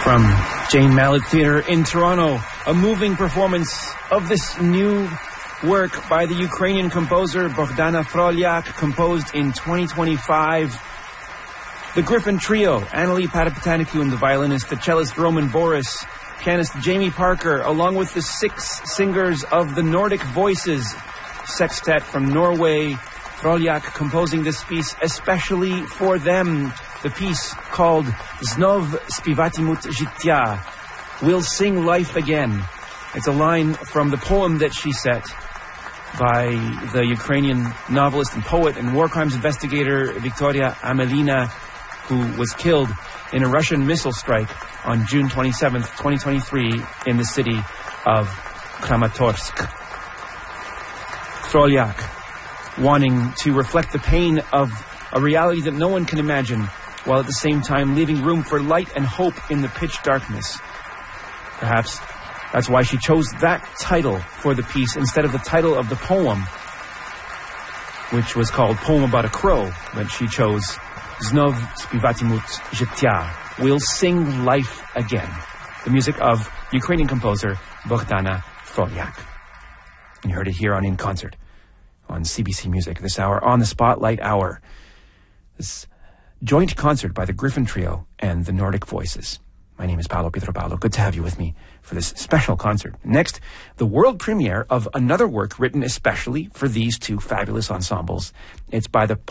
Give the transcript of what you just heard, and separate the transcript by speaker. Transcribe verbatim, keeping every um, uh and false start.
Speaker 1: From Jane Mallett Theatre in Toronto, a moving performance of this new work by the Ukrainian composer Bohdana Frolyak, composed in twenty twenty-five. The Griffin Trio, Annalie Patapatanikou and the violinist, the cellist Roman Boris, pianist Jamie Parker, along with the six singers of the Nordic Voices Sextet from Norway. Frolyak composing this piece especially for them. The piece called Znov Spivatimut Zhittya, We'll Sing Life Again. It's a line from the poem that she set by the Ukrainian novelist and poet and war crimes investigator Victoria Amelina, who was killed in a Russian missile strike on June twenty-seventh, twenty twenty-three in the city of Kramatorsk. Frolyak, wanting to reflect the pain of a reality that no one can imagine, while at the same time leaving room for light and hope in the pitch darkness. Perhaps that's why she chose that title for the piece instead of the title of the poem, which was called Poem About a Crow, but she chose Znov Spivatimut Zhittya, We'll Sing Life Again, the music of Ukrainian composer Bohdana Frolyak. And you heard it here on In Concert on C B C Music this hour, on the Spotlight Hour. This joint concert by the Griffin Trio and the Nordic Voices. My name is Paolo Pietropalo. Good to have you with me for this special concert. Next, the world premiere of another work written especially for these two fabulous ensembles. It's by the